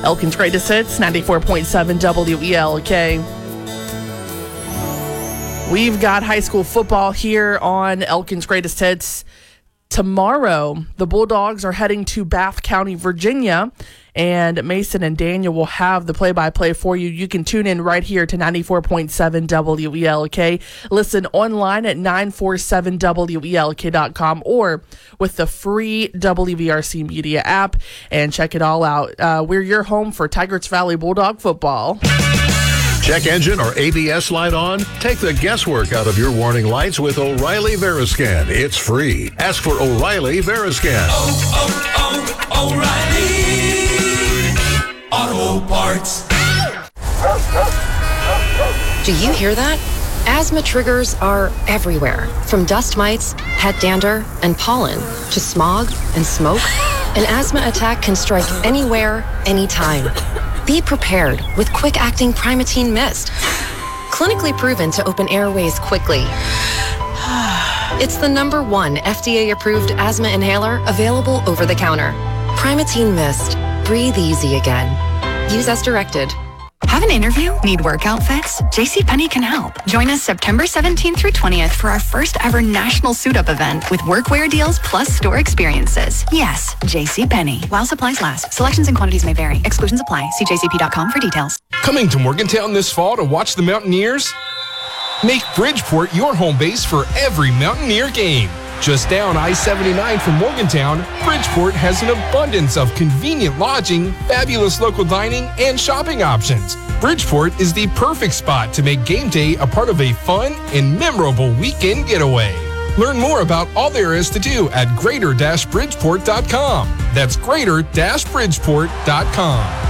Elkin's Greatest Hits, 94.7 WELK. We've got high school football here on Elkin's Greatest Hits. Tomorrow, the Bulldogs are heading to Bath County, Virginia, and Mason and Daniel will have the play-by-play for you. You can tune in right here to 94.7 WELK. Listen online at 947WELK.com or with the free WVRC Media app, and check it all out. We're your home for Tigers Valley Bulldog football. Check engine or ABS light on? Take the guesswork out of your warning lights with O'Reilly Veriscan. It's free. Ask for O'Reilly Veriscan. O'Reilly Auto Parts. Do you hear that? Asthma triggers are everywhere, from dust mites, pet dander, and pollen, to smog and smoke. An asthma attack can strike anywhere, anytime. Be prepared with quick-acting Primatene Mist. Clinically proven to open airways quickly. It's the #1 FDA-approved asthma inhaler available over the counter. Primatene Mist. Breathe easy again. Use as directed. Have an interview? Need work outfits? JCPenney can help. Join us September 17th through 20th for our first ever national suit-up event with workwear deals plus store experiences. Yes, JCPenney. While supplies last. Selections and quantities may vary. Exclusions apply. See jcp.com for details. Coming to Morgantown this fall to watch the Mountaineers? Make Bridgeport your home base for every Mountaineer game. Just down I-79 from Morgantown, Bridgeport has an abundance of convenient lodging, fabulous local dining, and shopping options. Bridgeport is the perfect spot to make game day a part of a fun and memorable weekend getaway. Learn more about all there is to do at greater-bridgeport.com. That's greater-bridgeport.com.